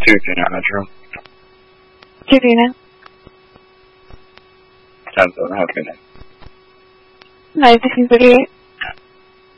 239 Metro. 239. 10-7, have a good night. 9-1638.